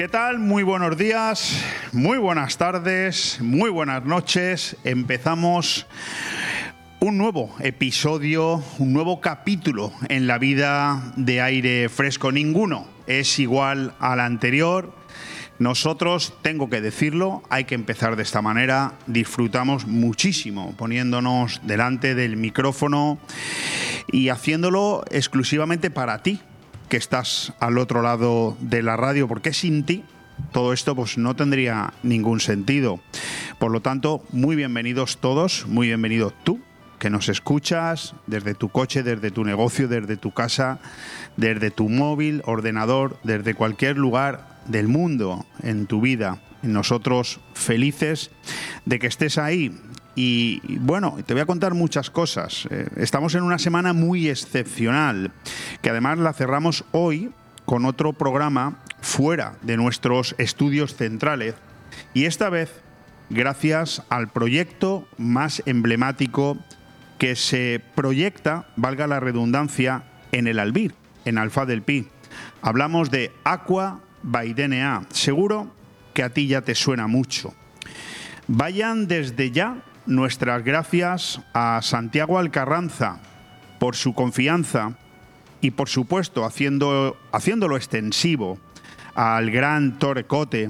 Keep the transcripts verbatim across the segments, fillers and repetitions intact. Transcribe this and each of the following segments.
¿Qué tal? Muy buenos días, muy buenas tardes, muy buenas noches. Empezamos un nuevo episodio, un nuevo capítulo en la vida de Aire Fresco. Ninguno es igual al anterior. Nosotros, tengo que decirlo, hay que empezar de esta manera. Disfrutamos muchísimo poniéndonos delante del micrófono y haciéndolo exclusivamente para ti, que estás al otro lado de la radio, porque sin ti todo esto pues no tendría ningún sentido. Por lo tanto, muy bienvenidos todos, muy bienvenido tú, que nos escuchas desde tu coche, desde tu negocio, desde tu casa, desde tu móvil, ordenador, desde cualquier lugar del mundo en tu vida. Nosotros felices de que estés ahí. Y bueno, te voy a contar muchas cosas. Eh, estamos en una semana muy excepcional, que además la cerramos hoy con otro programa fuera de nuestros estudios centrales. Y esta vez, gracias al proyecto más emblemático que se proyecta, valga la redundancia, en el Albir, en Alfaz del Pi. Hablamos de Aqua by D N A. Seguro que a ti ya te suena mucho. Vayan desde ya nuestras gracias a Santiago Alcarranza por su confianza y, por supuesto, haciendo, haciéndolo extensivo al gran Torrecote,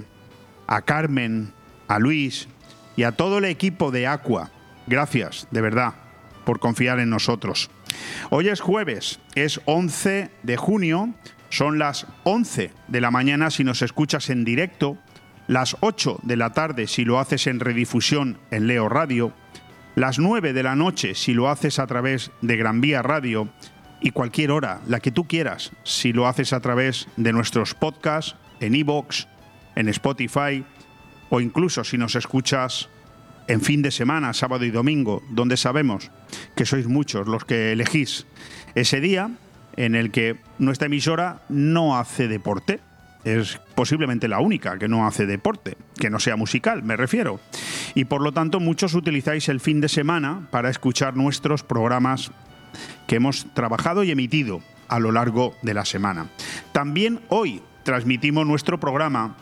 a Carmen, a Luis y a todo el equipo de Aqua. Gracias, de verdad, por confiar en nosotros. Hoy es jueves, es once de junio, son las once de la mañana si nos escuchas en directo, las ocho de la tarde si lo haces en redifusión en Leo Radio, las nueve de la noche si lo haces a través de Gran Vía Radio y cualquier hora, la que tú quieras, si lo haces a través de nuestros podcasts en iVoox, en Spotify o incluso si nos escuchas en fin de semana, sábado y domingo, donde sabemos que sois muchos los que elegís ese día en el que nuestra emisora no hace deporte. Es posiblemente la única que no hace deporte, que no sea musical, me refiero. Y por lo tanto, muchos utilizáis el fin de semana para escuchar nuestros programas que hemos trabajado y emitido a lo largo de la semana. También hoy transmitimos nuestro programa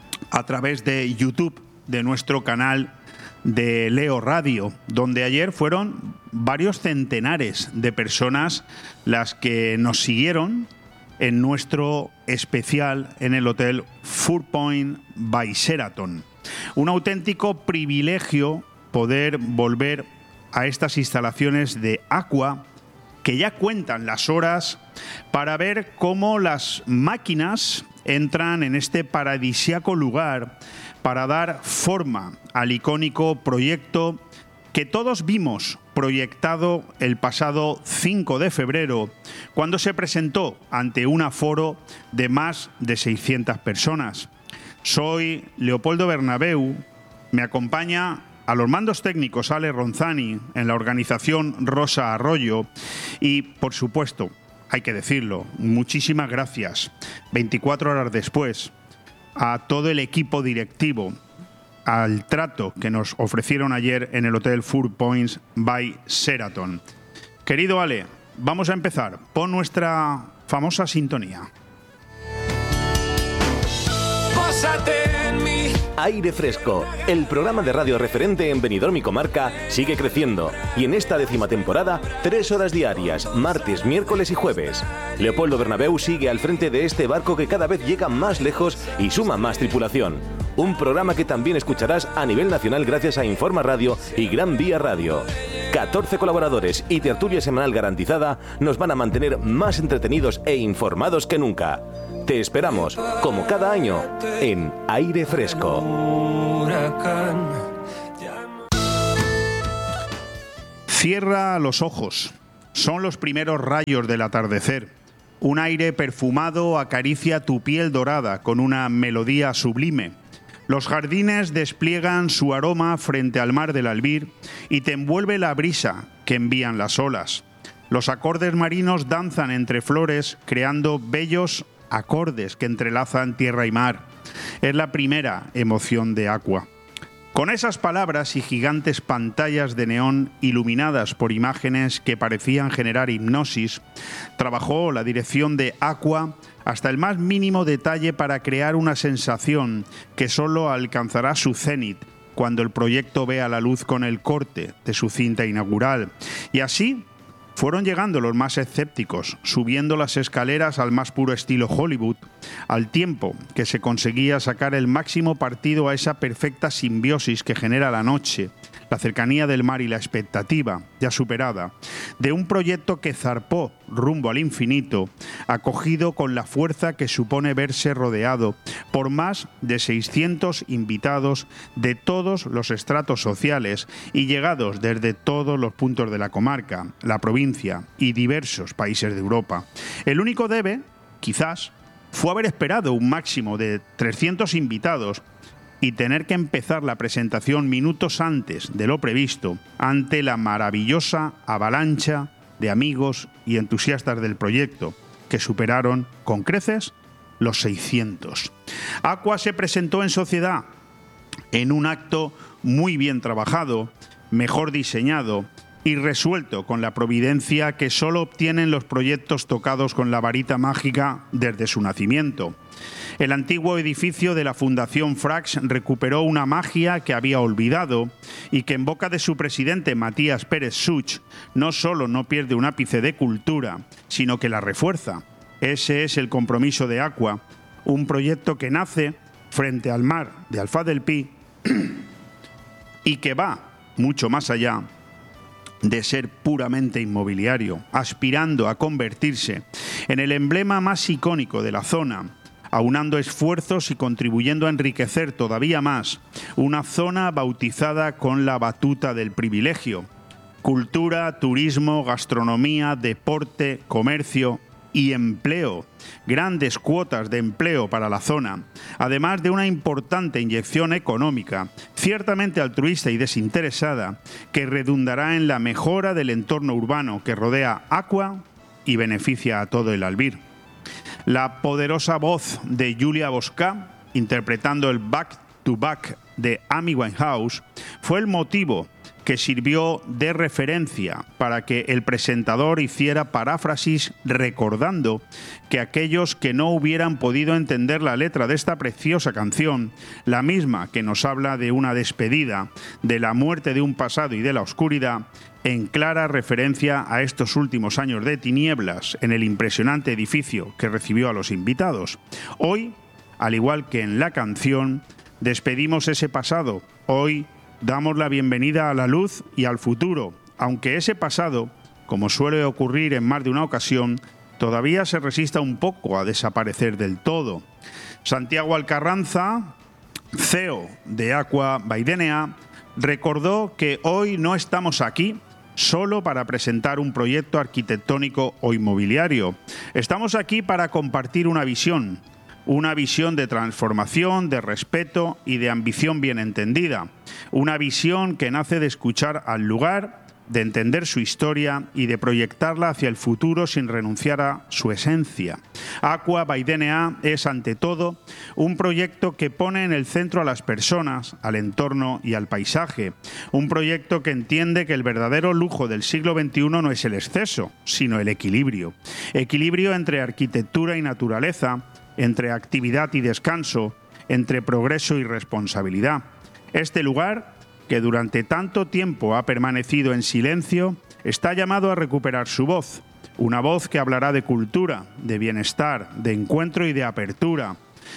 a través de YouTube, de nuestro canal de Leo Radio, donde ayer fueron varios centenares de personas las que nos siguieron en nuestro especial en el Hotel Four Point by Sheraton. Un auténtico privilegio poder volver a estas instalaciones de Aqua, que ya cuentan las horas para ver cómo las máquinas entran en este paradisíaco lugar para dar forma al icónico proyecto que todos vimos proyectado el pasado cinco de febrero, cuando se presentó ante un aforo de más de seiscientas personas. Soy Leopoldo Bernabeu, me acompaña a los mandos técnicos Ale Ronzani, en la organización Rosa Arroyo y, por supuesto, hay que decirlo, muchísimas gracias, veinticuatro horas después, a todo el equipo directivo, al trato que nos ofrecieron ayer en el Hotel Four Points by Sheraton. Querido Ale, vamos a empezar. Pon nuestra famosa sintonía. Aire Fresco, el programa de radio referente en Benidorm y comarca, sigue creciendo y en esta décima temporada, tres horas diarias, martes, miércoles y jueves. Leopoldo Bernabeu sigue al frente de este barco que cada vez llega más lejos y suma más tripulación. Un programa que también escucharás a nivel nacional gracias a Informa Radio y Gran Vía Radio. catorce colaboradores y tertulia semanal garantizada nos van a mantener más entretenidos e informados que nunca. Te esperamos, como cada año, en Aire Fresco. Cierra los ojos. Son los primeros rayos del atardecer. Un aire perfumado acaricia tu piel dorada con una melodía sublime. Los jardines despliegan su aroma frente al mar del Albir y te envuelve la brisa que envían las olas. Los acordes marinos danzan entre flores, creando bellos acordes que entrelazan tierra y mar. Es la primera emoción de Aqua. Con esas palabras y gigantes pantallas de neón iluminadas por imágenes que parecían generar hipnosis, trabajó la dirección de Aqua hasta el más mínimo detalle para crear una sensación que solo alcanzará su cenit cuando el proyecto vea la luz con el corte de su cinta inaugural. Y así fueron llegando los más escépticos, subiendo las escaleras al más puro estilo Hollywood, al tiempo que se conseguía sacar el máximo partido a esa perfecta simbiosis que genera la noche, la cercanía del mar y la expectativa, ya superada, de un proyecto que zarpó rumbo al infinito, acogido con la fuerza que supone verse rodeado por más de seiscientos invitados de todos los estratos sociales y llegados desde todos los puntos de la comarca, la provincia y diversos países de Europa. El único debe, quizás, fue haber esperado un máximo de trescientos invitados y tener que empezar la presentación minutos antes de lo previsto ante la maravillosa avalancha de amigos y entusiastas del proyecto, que superaron con creces los seiscientos. Aqua se presentó en sociedad en un acto muy bien trabajado, mejor diseñado y resuelto con la providencia que solo obtienen los proyectos tocados con la varita mágica desde su nacimiento. El antiguo edificio de la Fundación Frax recuperó una magia que había olvidado y que en boca de su presidente Matías Pérez Such no solo no pierde un ápice de cultura, sino que la refuerza. Ese es el compromiso de Aqua, un proyecto que nace frente al mar de Alfaz del Pi y que va mucho más allá de ser puramente inmobiliario, aspirando a convertirse en el emblema más icónico de la zona, aunando esfuerzos y contribuyendo a enriquecer todavía más una zona bautizada con la batuta del privilegio. Cultura, turismo, gastronomía, deporte, comercio y empleo. Grandes cuotas de empleo para la zona, además de una importante inyección económica, ciertamente altruista y desinteresada, que redundará en la mejora del entorno urbano que rodea Aqua y beneficia a todo el Albir. La poderosa voz de Julia Bosca, interpretando el Back to Back de Amy Winehouse, fue el motivo que sirvió de referencia para que el presentador hiciera paráfrasis recordando que aquellos que no hubieran podido entender la letra de esta preciosa canción, la misma que nos habla de una despedida, de la muerte de un pasado y de la oscuridad, en clara referencia a estos últimos años de tinieblas en el impresionante edificio que recibió a los invitados. Hoy, al igual que en la canción, despedimos ese pasado. Hoy damos la bienvenida a la luz y al futuro, aunque ese pasado, como suele ocurrir en más de una ocasión, todavía se resista un poco a desaparecer del todo. Santiago Alcarranza, C E O de Aqua by D N A, recordó que hoy no estamos aquí solo para presentar un proyecto arquitectónico o inmobiliario. Estamos aquí para compartir una visión, una visión de transformación, de respeto y de ambición bien entendida. Una visión que nace de escuchar al lugar, de entender su historia y de proyectarla hacia el futuro sin renunciar a su esencia. Aqua by D N A es, ante todo, un proyecto que pone en el centro a las personas, al entorno y al paisaje. Un proyecto que entiende que el verdadero lujo del siglo veintiuno no es el exceso, sino el equilibrio. Equilibrio entre arquitectura y naturaleza, entre actividad y descanso, entre progreso y responsabilidad. Este lugar, que durante tanto tiempo ha permanecido en silencio, está llamado a recuperar su voz. Una voz que hablará de cultura, de bienestar, de encuentro y de apertura.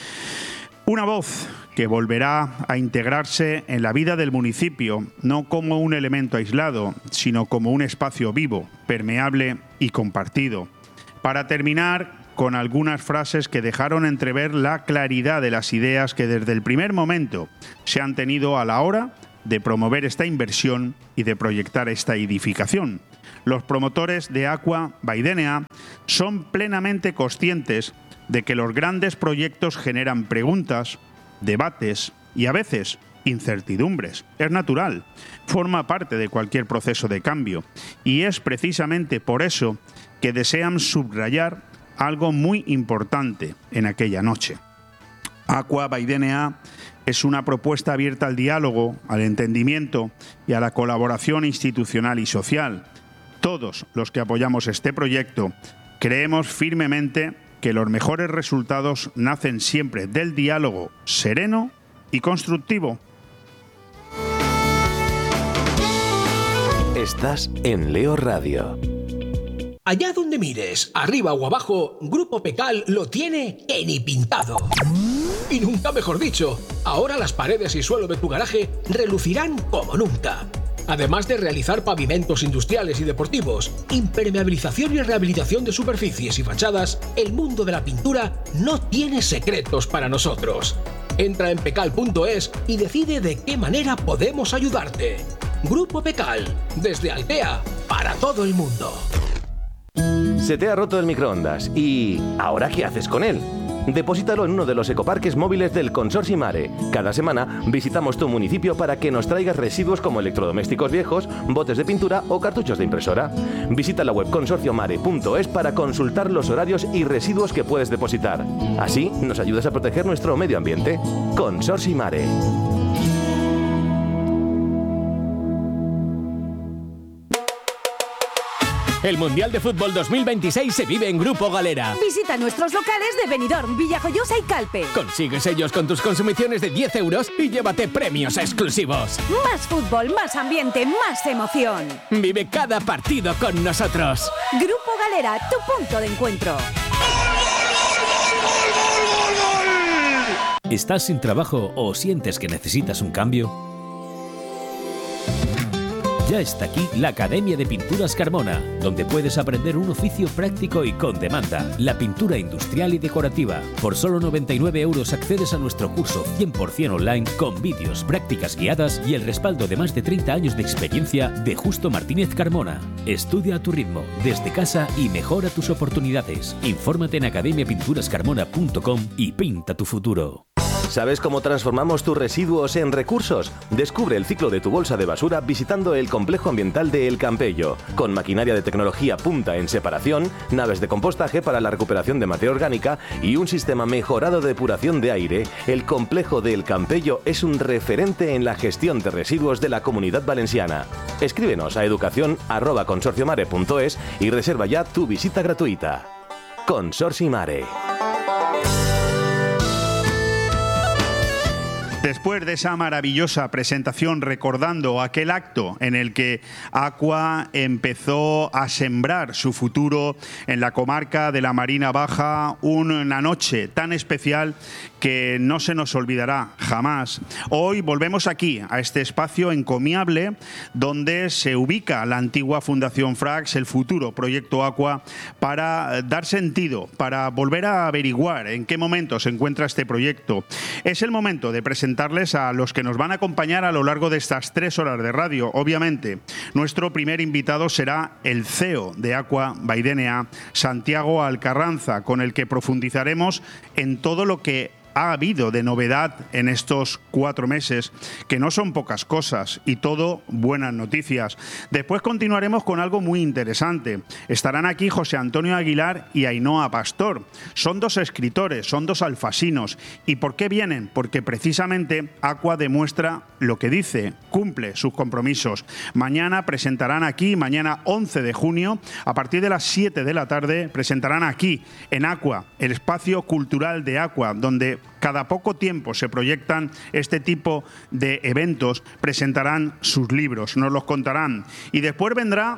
Una voz que volverá a integrarse en la vida del municipio, no como un elemento aislado, sino como un espacio vivo, permeable y compartido. Para terminar, con algunas frases que dejaron entrever la claridad de las ideas que desde el primer momento se han tenido a la hora de promover esta inversión y de proyectar esta edificación. Los promotores de Aqua by D N A son plenamente conscientes de que los grandes proyectos generan preguntas, debates y a veces incertidumbres. Es natural, forma parte de cualquier proceso de cambio y es precisamente por eso que desean subrayar algo muy importante en aquella noche. Aqua by D N A es una propuesta abierta al diálogo, al entendimiento y a la colaboración institucional y social. Todos los que apoyamos este proyecto creemos firmemente que los mejores resultados nacen siempre del diálogo sereno y constructivo. Estás en Leo Radio. Allá donde mires, arriba o abajo, Grupo Pecal lo tiene en y pintado. Y nunca mejor dicho, ahora las paredes y suelo de tu garaje relucirán como nunca. Además de realizar pavimentos industriales y deportivos, impermeabilización y rehabilitación de superficies y fachadas, el mundo de la pintura no tiene secretos para nosotros. Entra en pecal punto es y decide de qué manera podemos ayudarte. Grupo Pecal, desde Altea, para todo el mundo. Se te ha roto el microondas y ¿ahora qué haces con él? Deposítalo en uno de los ecoparques móviles del Consorcio Mare. Cada semana visitamos tu municipio para que nos traigas residuos como electrodomésticos viejos, botes de pintura o cartuchos de impresora. Visita la web consorcio mare punto es para consultar los horarios y residuos que puedes depositar. Así nos ayudas a proteger nuestro medio ambiente. Consorcio Mare. El Mundial de Fútbol dos mil veintiséis se vive en Grupo Galera. Visita nuestros locales de Benidorm, Villajoyosa y Calpe. Consigue sellos con tus consumiciones de diez euros y llévate premios exclusivos. Más fútbol, más ambiente, más emoción. Vive cada partido con nosotros. Grupo Galera, tu punto de encuentro. ¿Estás sin trabajo o sientes que necesitas un cambio? Ya está aquí la Academia de Pinturas Carmona, donde puedes aprender un oficio práctico y con demanda, la pintura industrial y decorativa. Por solo noventa y nueve euros accedes a nuestro curso cien por ciento online con vídeos, prácticas guiadas y el respaldo de más de treinta años de experiencia de Justo Martínez Carmona. Estudia a tu ritmo, desde casa y mejora tus oportunidades. Infórmate en academia pinturas carmona punto com y pinta tu futuro. ¿Sabes cómo transformamos tus residuos en recursos? Descubre el ciclo de tu bolsa de basura visitando el complejo ambiental de El Campello, con maquinaria de tecnología punta en separación, naves de compostaje para la recuperación de materia orgánica y un sistema mejorado de depuración de aire. El complejo de El Campello es un referente en la gestión de residuos de la Comunidad Valenciana. Escríbenos a educación arroba consorcio mare punto es y reserva ya tu visita gratuita. Consorcio Mare. Después de esa maravillosa presentación recordando aquel acto en el que Aqua empezó a sembrar su futuro en la comarca de la Marina Baja, una noche tan especial que no se nos olvidará jamás. Hoy volvemos aquí, a este espacio encomiable donde se ubica la antigua Fundación Frax, el futuro Proyecto Aqua, para dar sentido, para volver a averiguar en qué momento se encuentra este proyecto. Es el momento de presentar a los que nos van a acompañar a lo largo de estas tres horas de radio. Obviamente, nuestro primer invitado será el C E O de Aqua by D N A, Santiago Alcarranza, con el que profundizaremos en todo lo que ha habido de novedad en estos cuatro meses, que no son pocas cosas y todo buenas noticias. Después continuaremos con algo muy interesante. Estarán aquí José Antonio Aguilar y Ainhoa Pastor. Son dos escritores, son dos alfasinos. ¿Y por qué vienen? Porque precisamente Aqua demuestra lo que dice, cumple sus compromisos. Mañana presentarán aquí, mañana once de junio, a partir de las siete de la tarde, presentarán aquí, en Aqua, el espacio cultural de Aqua, donde cada poco tiempo se proyectan este tipo de eventos, presentarán sus libros, nos los contarán. Y después vendrá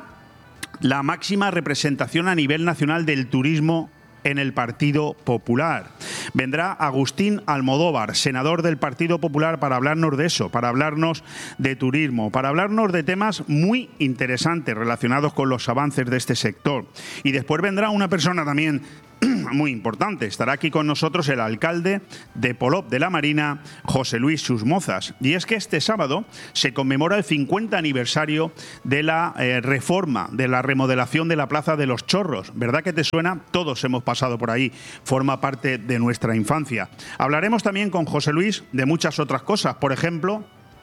la máxima representación a nivel nacional del turismo en el Partido Popular. Vendrá Agustín Almodóvar, senador del Partido Popular, para hablarnos de eso, para hablarnos de turismo, para hablarnos de temas muy interesantes relacionados con los avances de este sector. Y después vendrá una persona también muy importante. Estará aquí con nosotros el alcalde de Polop de la Marina, José Luis Susmozas. Y es que este sábado se conmemora el cincuenta aniversario de la eh, reforma, de la remodelación de la Plaza de los Chorros. ¿Verdad que te suena? Todos hemos pasado por ahí. Forma parte de nuestra infancia. Hablaremos también con José Luis de muchas otras cosas. Por ejemplo,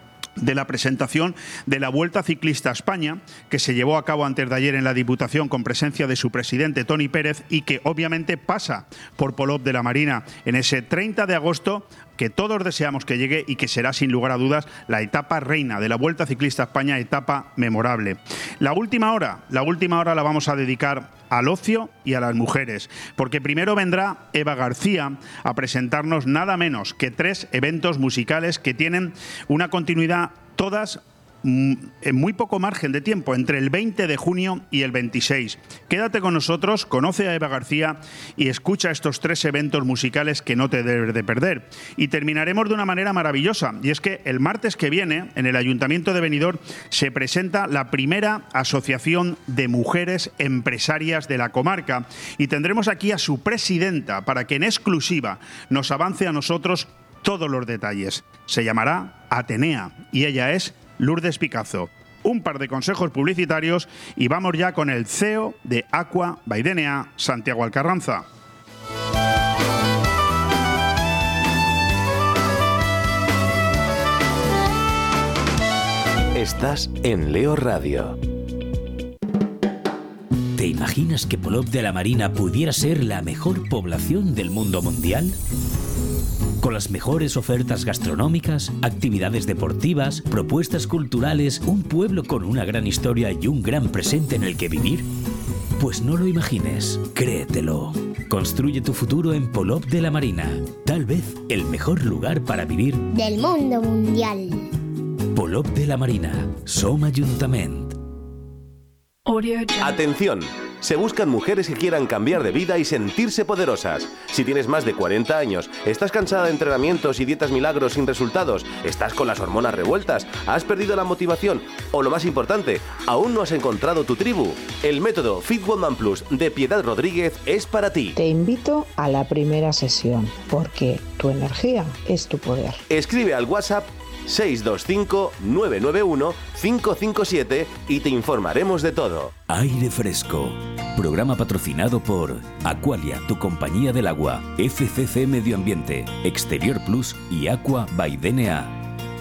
de la presentación de la Vuelta Ciclista a España, que se llevó a cabo antes de ayer en la Diputación con presencia de su presidente Toni Pérez y que obviamente pasa por Polop de la Marina en ese treinta de agosto que todos deseamos que llegue y que será sin lugar a dudas la etapa reina de la Vuelta Ciclista a España, etapa memorable. La última hora, la última hora la vamos a dedicar al ocio y a las mujeres, porque primero vendrá Eva García a presentarnos nada menos que tres eventos musicales que tienen una continuidad todas en muy poco margen de tiempo, entre el veinte de junio y el veintiséis. Quédate con nosotros, conoce a Eva García y escucha estos tres eventos musicales que no te debes de perder. Y terminaremos de una manera maravillosa, y es que el martes que viene, en el Ayuntamiento de Benidorm, se presenta la primera asociación de mujeres empresarias de la comarca, y tendremos aquí a su presidenta para que en exclusiva nos avance a nosotros todos los detalles. Se llamará Atenea y ella es Lourdes Picazo. Un par de consejos publicitarios y vamos ya con el C E O de Aqua by D N A, Santiago Alcarranza. Estás en Leo Radio. ¿Te imaginas que Polop de la Marina pudiera ser la mejor población del mundo mundial? Con las mejores ofertas gastronómicas, actividades deportivas, propuestas culturales, un pueblo con una gran historia y un gran presente en el que vivir. Pues no lo imagines, créetelo. Construye tu futuro en Polop de la Marina. Tal vez el mejor lugar para vivir del mundo mundial. Polop de la Marina, Som Ayuntament. Atención, se buscan mujeres que quieran cambiar de vida y sentirse poderosas. Si tienes más de cuarenta años, estás cansada de entrenamientos y dietas milagros sin resultados, estás con las hormonas revueltas, has perdido la motivación o, lo más importante, aún no has encontrado tu tribu, el método Fit Woman Plus de Piedad Rodríguez es para ti. Te invito a la primera sesión, porque tu energía es tu poder. Escribe al WhatsApp seis dos cinco, nueve nueve uno, cinco cinco siete y te informaremos de todo. Aire Fresco. Programa patrocinado por Aqualia, tu compañía del agua, F C C Medio Ambiente, Exterior Plus y Aqua by D N A.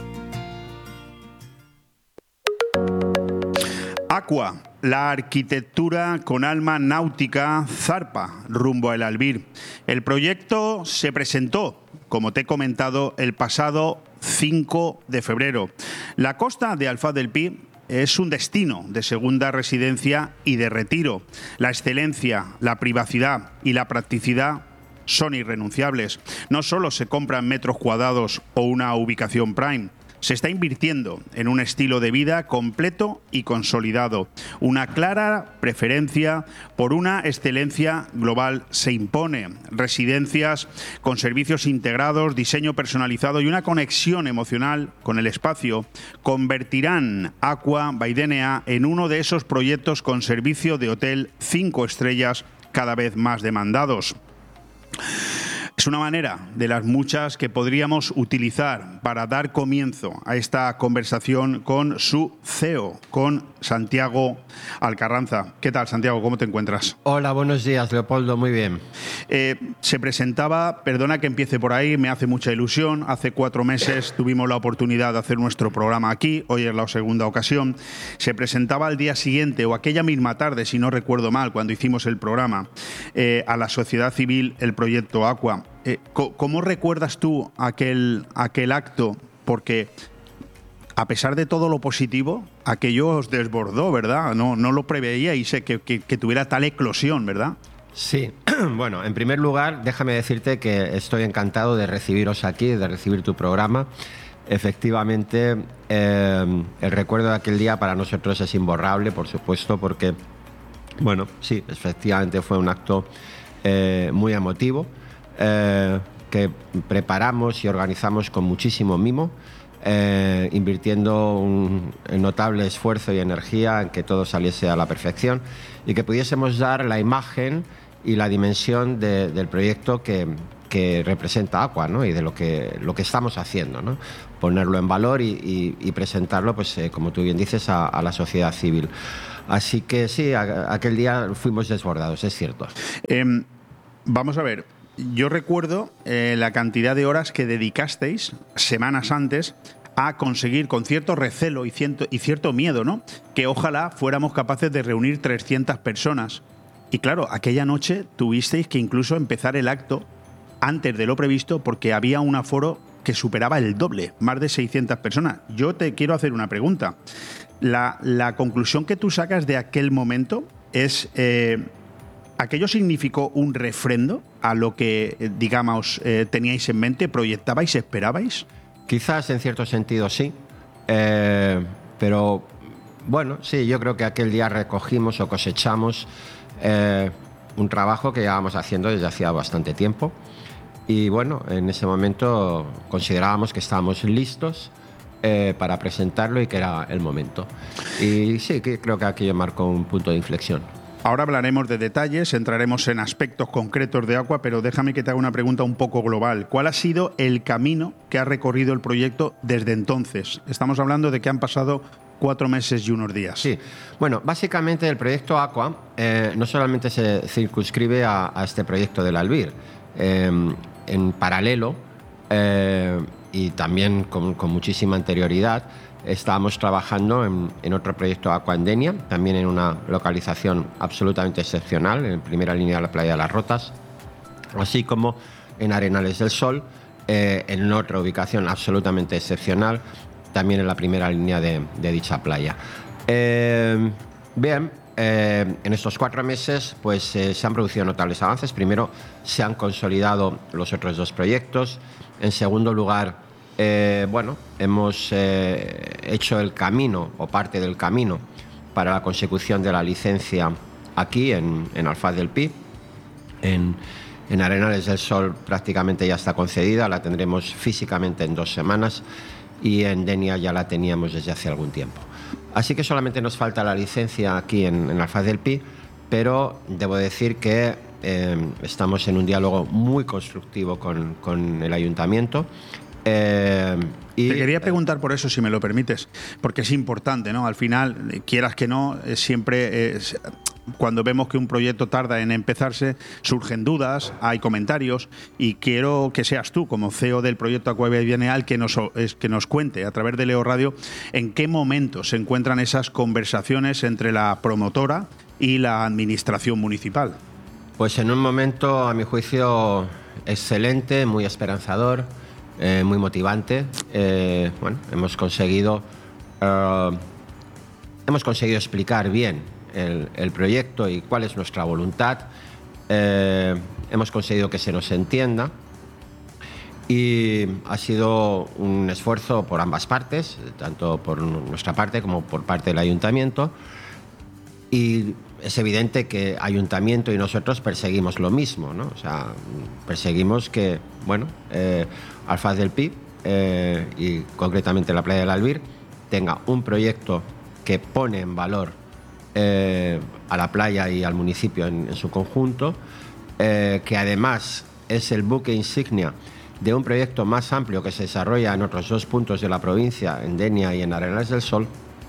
Aqua, la arquitectura con alma náutica, zarpa rumbo al Albir. El proyecto se presentó, como te he comentado, el pasado cinco de febrero. La costa de Alfaz del Pi es un destino de segunda residencia y de retiro. La excelencia, la privacidad y la practicidad son irrenunciables. No solo se compran metros cuadrados o una ubicación prime, se está invirtiendo en un estilo de vida completo y consolidado. Una clara preferencia por una excelencia global se impone. Residencias con servicios integrados, diseño personalizado y una conexión emocional con el espacio convertirán Aqua by D N A en uno de esos proyectos con servicio de hotel cinco estrellas cada vez más demandados. Es una manera de las muchas que podríamos utilizar para dar comienzo a esta conversación con su C E O, con Santiago Alcarranza. ¿Qué tal, Santiago? ¿Cómo te encuentras? Hola, buenos días, Leopoldo. Muy bien. Eh, se presentaba, perdona que empiece por ahí, me hace mucha ilusión. Hace cuatro meses tuvimos la oportunidad de hacer nuestro programa aquí, hoy es la segunda ocasión. Se presentaba al día siguiente o aquella misma tarde, si no recuerdo mal, cuando hicimos el programa, eh, a la sociedad civil el proyecto Aqua. Eh, ¿Cómo recuerdas tú aquel, aquel acto? Porque a pesar de todo lo positivo, aquello os desbordó, ¿verdad? No, no lo preveíais que, que, que tuviera tal eclosión, ¿verdad? Sí, bueno, en primer lugar, déjame decirte que estoy encantado de recibiros aquí, de recibir tu programa. Efectivamente, eh, el recuerdo de aquel día para nosotros es imborrable, por supuesto, porque, bueno, sí, efectivamente fue un acto eh, muy emotivo. Eh, que preparamos y organizamos con muchísimo mimo, eh, invirtiendo un notable esfuerzo y energía en que todo saliese a la perfección y que pudiésemos dar la imagen y la dimensión de, del proyecto que, que representa Aqua, ¿no? Y de lo que, lo que estamos haciendo, ¿no? Ponerlo en valor y, y, y presentarlo, pues, eh, como tú bien dices, a, a la sociedad civil. Así que sí, a, aquel día fuimos desbordados, es cierto. Eh, vamos a ver. Yo recuerdo eh, la cantidad de horas que dedicasteis semanas antes a conseguir, con cierto recelo y, ciento, y cierto miedo, ¿no?, que ojalá fuéramos capaces de reunir trescientas personas. Y claro, aquella noche tuvisteis que incluso empezar el acto antes de lo previsto porque había un aforo que superaba el doble, más de seiscientas personas. Yo te quiero hacer una pregunta. La, la conclusión que tú sacas de aquel momento es... Eh, ¿aquello significó un refrendo a lo que, digamos, eh, teníais en mente, proyectabais, esperabais? Quizás en cierto sentido sí, eh, pero bueno, sí, yo creo que aquel día recogimos o cosechamos eh, un trabajo que llevábamos haciendo desde hacía bastante tiempo y bueno, en ese momento considerábamos que estábamos listos eh, para presentarlo y que era el momento. Y sí, que creo que aquello marcó un punto de inflexión. Ahora hablaremos de detalles, entraremos en aspectos concretos de Aqua, pero déjame que te haga una pregunta un poco global. ¿Cuál ha sido el camino que ha recorrido el proyecto desde entonces? Estamos hablando de que han pasado cuatro meses y unos días. Sí, bueno, básicamente el proyecto Aqua eh, no solamente se circunscribe a, a este proyecto del Albir. Eh, en paralelo, eh, y también con, con muchísima anterioridad, estábamos trabajando en, en otro proyecto Aqua en Denia, también en una localización absolutamente excepcional, en primera línea de la playa de las Rotas, así como en Arenales del Sol, eh, en otra ubicación absolutamente excepcional, también en la primera línea de, de dicha playa. Eh, bien, eh, en estos cuatro meses pues, eh, se han producido notables avances. Primero, se han consolidado los otros dos proyectos. En segundo lugar, Eh, bueno, hemos eh, hecho el camino o parte del camino para la consecución de la licencia aquí en, en Alfaz del Pi. En, en Arenales del Sol prácticamente ya está concedida, la tendremos físicamente en dos semanas y en Denia ya la teníamos desde hace algún tiempo. Así que solamente nos falta la licencia aquí en, en Alfaz del Pi, pero debo decir que eh, estamos en un diálogo muy constructivo con, con el ayuntamiento. Eh, y, Te quería preguntar por eso, si me lo permites, porque es importante, ¿no? Al final, quieras que no, es siempre es, cuando vemos que un proyecto tarda en empezarse, surgen dudas, hay comentarios, y quiero que seas tú, como C E O del proyecto Aqua Bienal, que nos, que nos cuente a través de Leo Radio en qué momento se encuentran esas conversaciones entre la promotora y la administración municipal. Pues en un momento, a mi juicio, excelente, muy esperanzador. Eh, muy motivante. Eh, bueno, hemos conseguido uh, hemos conseguido explicar bien el, el proyecto y cuál es nuestra voluntad. Eh, hemos conseguido que se nos entienda y ha sido un esfuerzo por ambas partes, tanto por nuestra parte como por parte del ayuntamiento. Y es evidente que ayuntamiento y nosotros perseguimos lo mismo, ¿no? O sea, perseguimos que, bueno, eh, Alfaz del Pi eh, y concretamente la playa del Albir tenga un proyecto que pone en valor eh, a la playa y al municipio en, en su conjunto, eh, que además es el buque insignia de un proyecto más amplio que se desarrolla en otros dos puntos de la provincia, en Denia y en Arenales del Sol,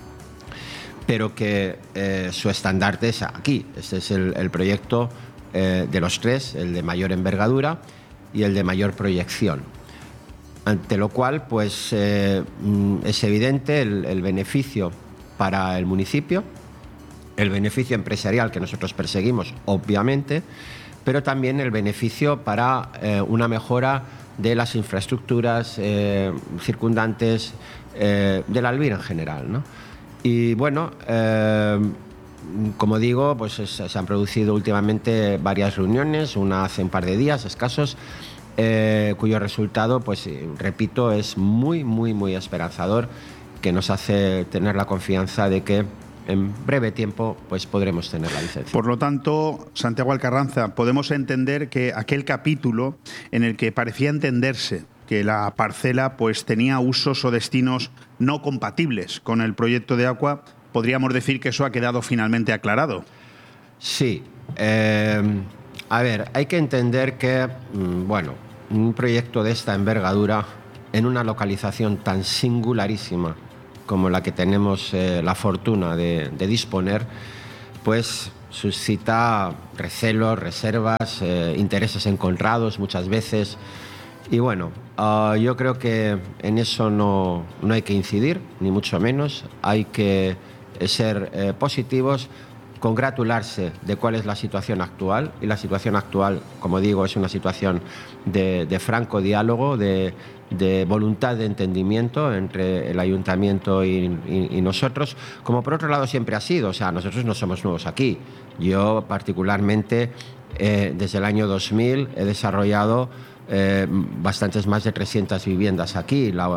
pero que eh, su estandarte es aquí. Este es el, el proyecto eh, de los tres, el de mayor envergadura y el de mayor proyección. Ante lo cual, pues eh, es evidente el, el beneficio para el municipio, el beneficio empresarial que nosotros perseguimos, obviamente, pero también el beneficio para eh, una mejora de las infraestructuras eh, circundantes eh, del Albir en general, ¿no? Y bueno, eh, como digo, pues se han producido últimamente varias reuniones, una hace un par de días escasos, eh, cuyo resultado, pues repito, es muy, muy, muy esperanzador, que nos hace tener la confianza de que en breve tiempo pues podremos tener la licencia. Por lo tanto, Santiago Alcarranza, podemos entender que aquel capítulo en el que parecía entenderse que la parcela pues tenía usos o destinos no compatibles con el proyecto de Aqua, podríamos decir que eso ha quedado finalmente aclarado. Sí. Eh, a ver, hay que entender que, bueno, un proyecto de esta envergadura en una localización tan singularísima como la que tenemos eh, la fortuna de, de disponer, pues suscita recelos, reservas, eh, intereses encontrados muchas veces. Y bueno, uh, yo creo que en eso no, no hay que incidir, ni mucho menos. Hay que ser eh, positivos congratularse de cuál es la situación actual, y la situación actual, como digo, es una situación de, de franco diálogo, de, de voluntad de entendimiento entre el ayuntamiento y, y, y nosotros, como por otro lado siempre ha sido. O sea, nosotros no somos nuevos aquí. Yo particularmente eh, desde el año dos mil he desarrollado eh, bastantes más de trescientas viviendas aquí, la,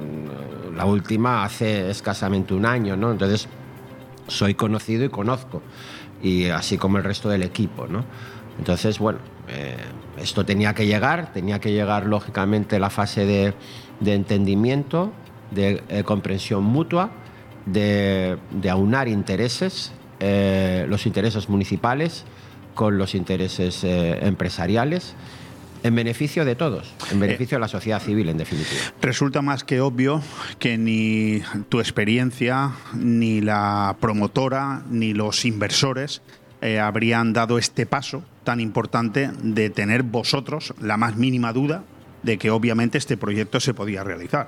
la última hace escasamente un año, ¿no? Entonces soy conocido y conozco, y así como el resto del equipo, ¿no? Entonces, bueno, eh, esto tenía que llegar, tenía que llegar lógicamente la fase de, de entendimiento, de eh, comprensión mutua, de, de aunar intereses, eh, los intereses municipales con los intereses eh, empresariales, en beneficio de todos, en beneficio eh, de la sociedad civil, en definitiva. Resulta más que obvio que ni tu experiencia, ni la promotora, ni los inversores eh, habrían dado este paso tan importante de tener vosotros la más mínima duda de que obviamente este proyecto se podía realizar.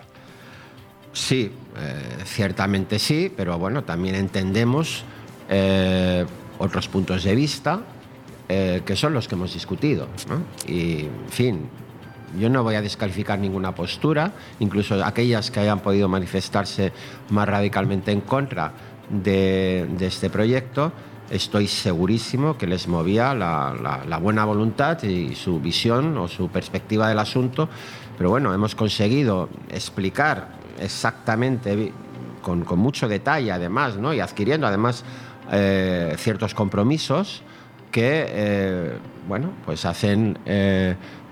Sí, eh, ciertamente sí, pero bueno, también entendemos eh, otros puntos de vista, Eh, que son los que hemos discutido, ¿no? Y, en fin, yo no voy a descalificar ninguna postura, incluso aquellas que hayan podido manifestarse más radicalmente en contra de, de este proyecto. Estoy segurísimo que les movía la, la, la buena voluntad y su visión o su perspectiva del asunto, pero bueno, hemos conseguido explicar exactamente, con, con mucho detalle además, ¿no? Y adquiriendo además eh, ciertos compromisos que eh, bueno, pues hacen eh,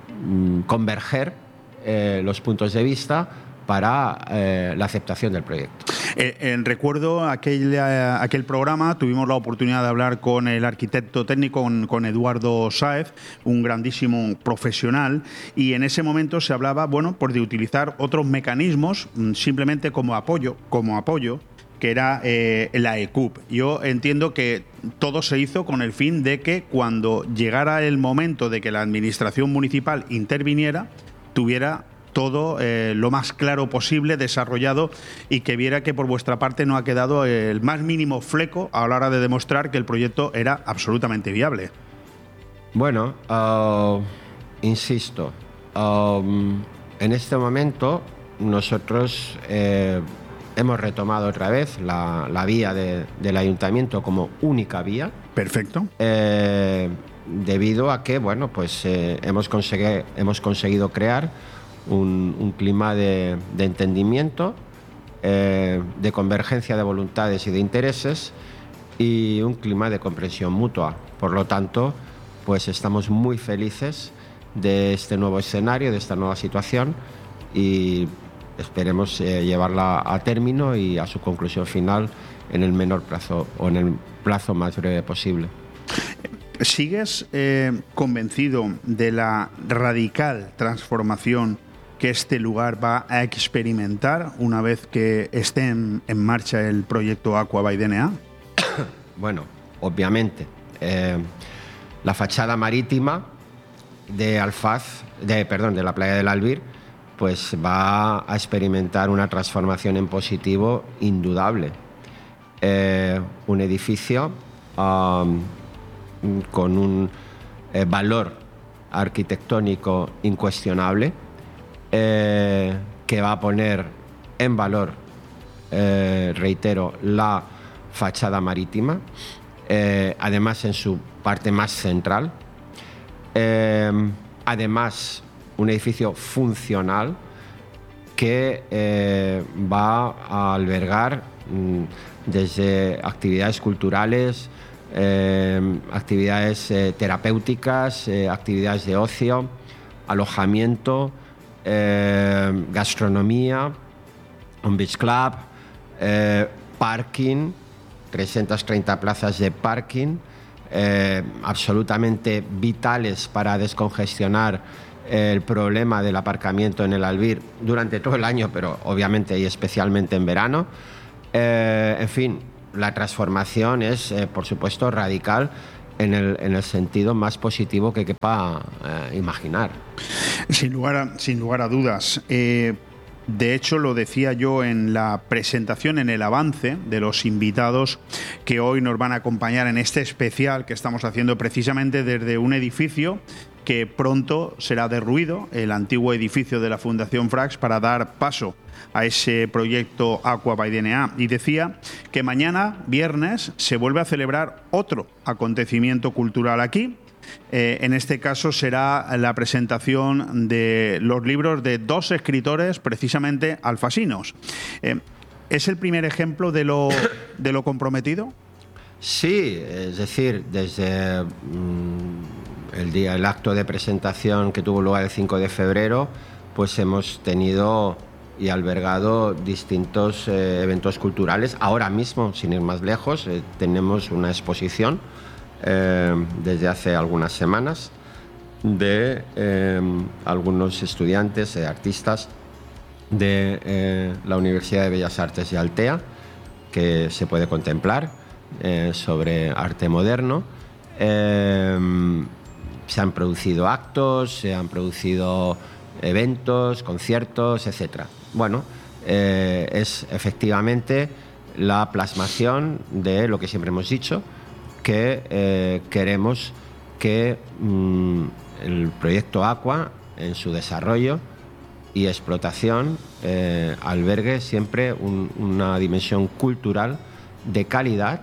converger eh, los puntos de vista para eh, la aceptación del proyecto. Eh, eh, recuerdo aquel, eh, aquel programa, tuvimos la oportunidad de hablar con el arquitecto técnico, con, con Eduardo Sáez, un grandísimo profesional, y en ese momento se hablaba, bueno, pues de utilizar otros mecanismos simplemente como apoyo, como apoyo, que era eh, la E C U P. Yo entiendo que todo se hizo con el fin de que cuando llegara el momento de que la administración municipal interviniera, tuviera todo eh, lo más claro posible desarrollado y que viera que por vuestra parte no ha quedado el más mínimo fleco a la hora de demostrar que el proyecto era absolutamente viable. Bueno, uh, insisto, um, en este momento nosotros eh, hemos retomado otra vez la, la vía de, del ayuntamiento como única vía. Perfecto. Eh, debido a que, bueno, pues eh, hemos, conseguido, hemos conseguido crear un, un clima de, de entendimiento, eh, de convergencia de voluntades y de intereses, y un clima de comprensión mutua. Por lo tanto, pues estamos muy felices de este nuevo escenario, de esta nueva situación, y esperemos eh, llevarla a término y a su conclusión final en el menor plazo o en el plazo más breve posible. ¿Sigues eh, convencido de la radical transformación que este lugar va a experimentar una vez que esté en, en marcha el proyecto Aqua by D N A? Bueno, obviamente. Eh, la fachada marítima de Alfaz, de, perdón, de la playa del Albir, pues va a experimentar una transformación en positivo indudable. Eh, un edificio um, con un eh, valor arquitectónico incuestionable, eh, que va a poner en valor, eh, reitero, la fachada marítima, eh, además en su parte más central. Eh, además, un edificio funcional que eh, va a albergar mmm, desde actividades culturales, eh, actividades eh, terapéuticas, eh, actividades de ocio, alojamiento, eh, gastronomía, un beach club, eh, parking, trescientas treinta plazas de parking, eh, absolutamente vitales para descongestionar el problema del aparcamiento en el Albir durante todo el año, pero obviamente y especialmente en verano. Eh, en fin, la transformación es, eh, por supuesto, radical en el, en el sentido más positivo que quepa eh, imaginar. Sin lugar a, sin lugar a dudas. Eh, De hecho, lo decía yo en la presentación, en el avance de los invitados que hoy nos van a acompañar en este especial que estamos haciendo precisamente desde un edificio que pronto será derruido, el antiguo edificio de la Fundación Frax, para dar paso a ese proyecto Aqua by D N A. Y decía que mañana, viernes, se vuelve a celebrar otro acontecimiento cultural aquí. Eh, en este caso será la presentación de los libros de dos escritores precisamente alfasinos. Eh, ¿Es el primer ejemplo de lo, de lo comprometido? Sí, es decir, desde mmm, el día, el acto de presentación que tuvo lugar el cinco de febrero, pues hemos tenido y albergado distintos eh, eventos culturales. Ahora mismo, sin ir más lejos, eh, tenemos una exposición Eh, desde hace algunas semanas de eh, algunos estudiantes, eh, artistas de eh, la Universidad de Bellas Artes de Altea, que se puede contemplar eh, sobre arte moderno. Eh, se han producido actos, se han producido eventos, conciertos, etcétera. Bueno, eh, es efectivamente la plasmación de lo que siempre hemos dicho, que eh, queremos que mmm, el proyecto Aqua, en su desarrollo y explotación, eh, albergue siempre un, una dimensión cultural de calidad,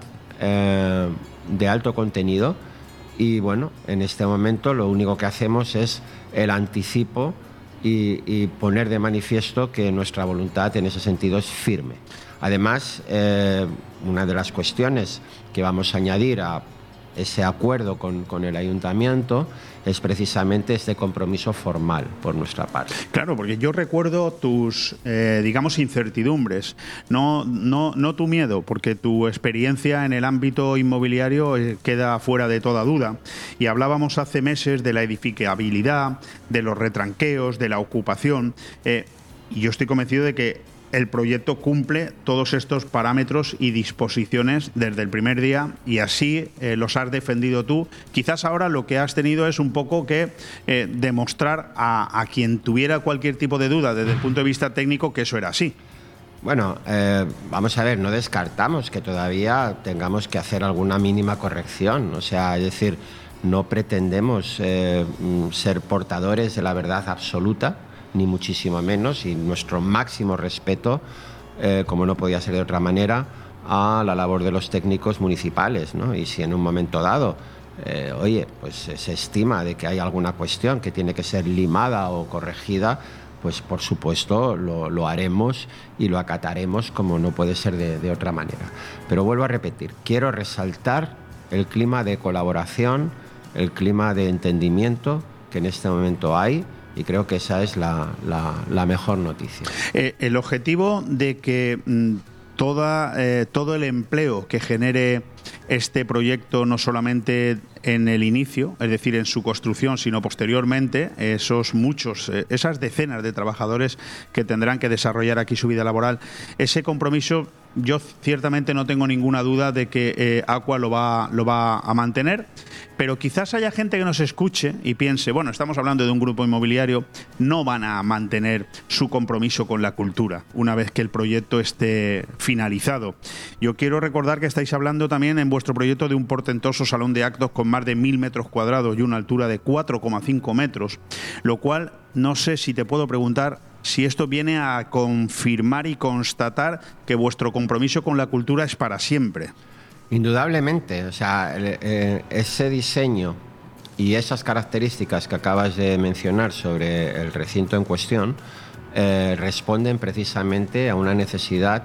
eh, de alto contenido. Y bueno, en este momento lo único que hacemos es el anticipo y, y poner de manifiesto que nuestra voluntad en ese sentido es firme. Además, eh, una de las cuestiones que vamos a añadir a ese acuerdo con, con el ayuntamiento es precisamente este compromiso formal por nuestra parte. Claro, porque yo recuerdo tus, eh, digamos, incertidumbres, no, no, no tu miedo, porque tu experiencia en el ámbito inmobiliario eh, queda fuera de toda duda. Y hablábamos hace meses de la edificabilidad, de los retranqueos, de la ocupación, eh, y yo estoy convencido de que el proyecto cumple todos estos parámetros y disposiciones desde el primer día, y así eh, los has defendido tú. Quizás ahora lo que has tenido es un poco que eh, demostrar a, a quien tuviera cualquier tipo de duda desde el punto de vista técnico que eso era así. Bueno, eh, vamos a ver, no descartamos que todavía tengamos que hacer alguna mínima corrección. O sea, es decir, no pretendemos eh, ser portadores de la verdad absoluta, ni muchísimo menos, y nuestro máximo respeto, eh, como no podía ser de otra manera, a la labor de los técnicos municipales, ¿no? Y si en un momento dado, eh, oye, pues eh, se estima de que hay alguna cuestión que tiene que ser limada o corregida, pues por supuesto lo, lo haremos y lo acataremos como no puede ser de, de otra manera. Pero vuelvo a repetir, quiero resaltar el clima de colaboración, el clima de entendimiento que en este momento hay, y creo que esa es la, la, la mejor noticia. Eh, el objetivo de que mm, toda, eh, todo el empleo que genere este proyecto, no solamente en el inicio, es decir, en su construcción, sino posteriormente, esos muchos, eh, esas decenas de trabajadores que tendrán que desarrollar aquí su vida laboral, ese compromiso, yo ciertamente no tengo ninguna duda de que eh, Aqua lo va, lo va a mantener, pero quizás haya gente que nos escuche y piense, bueno, estamos hablando de un grupo inmobiliario, no van a mantener su compromiso con la cultura una vez que el proyecto esté finalizado. Yo quiero recordar que estáis hablando también en vuestro proyecto de un portentoso salón de actos con más de mil metros cuadrados y una altura de cuatro coma cinco metros, lo cual no sé si te puedo preguntar si esto viene a confirmar y constatar que vuestro compromiso con la cultura es para siempre. Indudablemente, o sea, eh, ese diseño y esas características que acabas de mencionar sobre el recinto en cuestión eh, responden precisamente a una necesidad